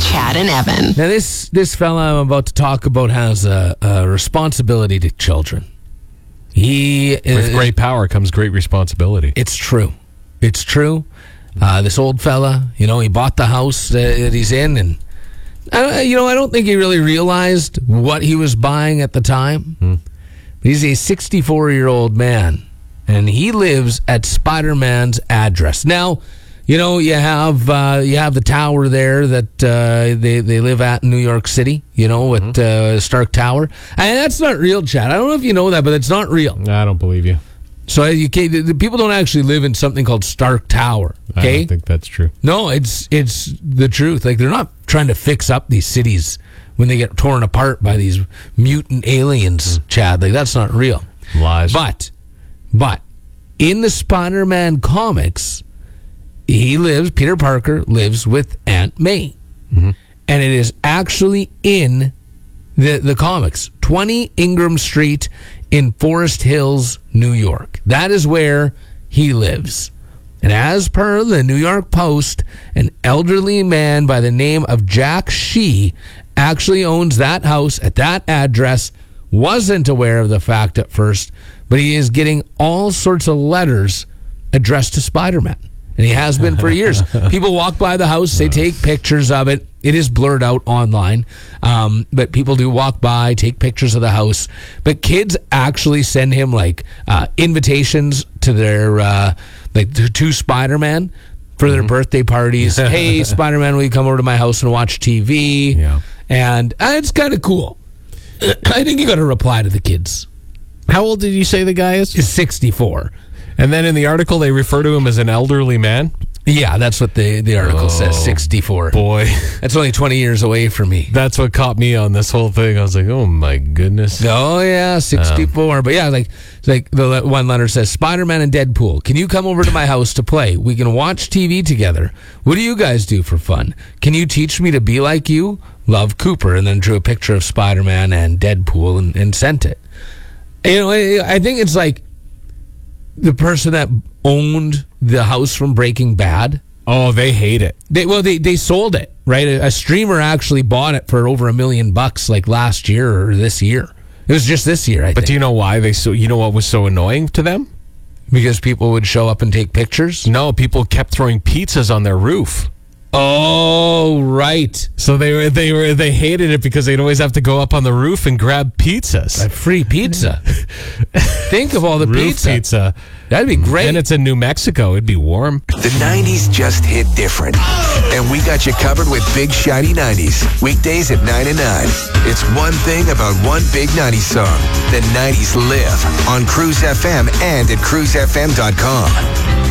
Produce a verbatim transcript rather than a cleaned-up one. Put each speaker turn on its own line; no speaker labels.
Chad and Evan.
Now, this, this fella I'm about to talk about has a, a responsibility to children. He
With uh, great power comes great responsibility.
It's true. It's true. Uh, this old fella, you know, he bought the house uh, that he's in, and I, you know, I don't think he really realized what he was buying at the time.
Hmm.
He's a sixty-four-year-old man, and he lives at Spider-Man's address. Now, you know, you have uh, you have the tower there that uh, they they live at in New York City. You know, at uh, Stark Tower, and that's not real, Chad. I don't know if you know that, but it's not real.
I don't believe you.
So you can't, the, the people don't actually live in something called Stark Tower. Okay,
I don't think that's true.
No, it's it's the truth. Like, they're not trying to fix up these cities when they get torn apart by these mutant aliens, mm. Chad. Like, that's not real.
Lies.
But but in the Spider-Man comics, he lives, Peter Parker lives with Aunt May.
Mm-hmm.
And it is actually in the, the comics. twenty Ingram Street in Forest Hills, New York. That is where he lives. And as per the New York Post, an elderly man by the name of Jack Shee actually owns that house at that address, wasn't aware of the fact at first, but he is getting all sorts of letters addressed to Spider-Man. And he has been for years. People walk by the house, they take pictures of it. It is blurred out online, um, but people do walk by, take pictures of the house. But kids actually send him like uh, invitations to their uh, like to, to Spider-Man for their mm-hmm. birthday parties. Hey, Spider-Man, will you come over to my house and watch T V?
Yeah,
and uh, it's kind of cool. I think you got to reply to the kids.
How old did you say the guy is?
He's sixty-four.
And then in the article, they refer to him as an elderly man?
Yeah, that's what the, the article
oh,
says, sixty-four.
Boy.
That's only twenty years away from me.
That's what caught me on this whole thing. I was like, oh, my goodness.
Oh, yeah, sixty-four. Um, but yeah, like like the one letter says, Spider-Man and Deadpool, can you come over to my house to play? We can watch T V together. What do you guys do for fun? Can you teach me to be like you? Love, Cooper. And then drew a picture of Spider-Man and Deadpool and, and sent it. You know, I think it's like the person that owned the house from Breaking Bad.
Oh, they hate it.
They, well, they, they sold it, right? A, a streamer actually bought it for over a million bucks like last year or this year. It was just this year, I
but think. But do you know why they so? You know what was so annoying to them?
Because people would show up and take pictures?
No, people kept throwing pizzas on their roof.
Oh, right.
So they were they were they hated it because they'd always have to go up on the roof and grab pizzas.
A free pizza. Think of all the
roof
pizza.
pizza.
That'd be great.
And it's in New Mexico. It'd be warm.
The nineties just hit different. And we got you covered with Big Shiny nineties. Weekdays at nine and nine. It's one thing about one big nineties song. The nineties live on Cruise F M and at cruise f m dot com.